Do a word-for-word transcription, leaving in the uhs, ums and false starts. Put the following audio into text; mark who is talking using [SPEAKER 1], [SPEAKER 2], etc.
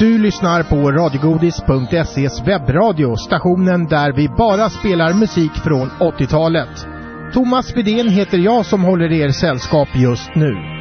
[SPEAKER 1] Du lyssnar på radiogodis punkt se's webbradio, stationen där vi bara spelar musik från åttiotalet. Thomas Widén heter jag som håller er sällskap just nu.